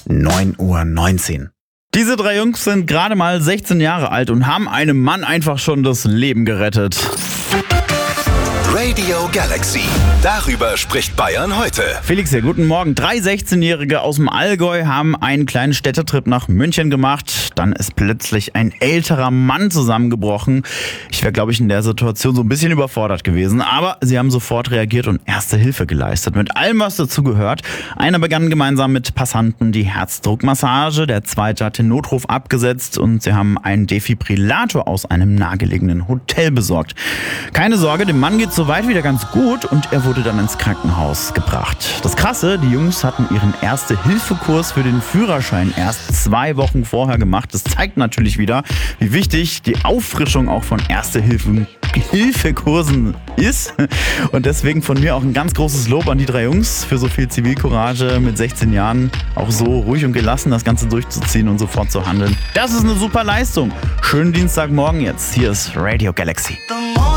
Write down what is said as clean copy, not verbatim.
9:19 Uhr. Diese drei Jungs sind gerade mal 16 Jahre alt und haben einem Mann einfach schon das Leben gerettet. Radio Galaxy. Darüber spricht Bayern heute. Felix hier, guten Morgen. 3 16-Jährige aus dem Allgäu haben einen kleinen Städtetrip nach München gemacht. Dann ist plötzlich ein älterer Mann zusammengebrochen. Ich wäre, glaube ich, in der Situation so ein bisschen überfordert gewesen. Aber sie haben sofort reagiert und erste Hilfe geleistet. Mit allem, was dazu gehört. Einer begann gemeinsam mit Passanten die Herzdruckmassage. Der zweite hat den Notruf abgesetzt und sie haben einen Defibrillator aus einem nahegelegenen Hotel besorgt. Keine Sorge, dem Mann geht's soweit wieder ganz gut und er wurde dann ins Krankenhaus gebracht. Das Krasse, die Jungs hatten ihren Erste-Hilfe-Kurs für den Führerschein erst 2 Wochen vorher gemacht. Das zeigt natürlich wieder, wie wichtig die Auffrischung auch von Erste-Hilfe-Kursen ist. Und deswegen von mir auch ein ganz großes Lob an die 3 Jungs für so viel Zivilcourage mit 16 Jahren, auch so ruhig und gelassen das Ganze durchzuziehen und sofort zu handeln. Das ist eine super Leistung. Schönen Dienstagmorgen jetzt. Hier ist Radio Galaxy.